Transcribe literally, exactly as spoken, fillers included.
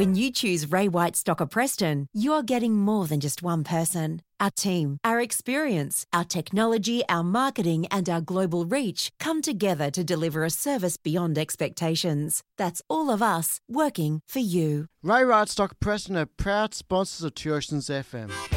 When you choose Ray White Stocker Preston, you're getting more than just one person. Our team, our experience, our technology, our marketing, and our global reach come together to deliver a service beyond expectations. That's all of us working for you. Ray White Stocker Preston are proud sponsors of Two Oceans F M.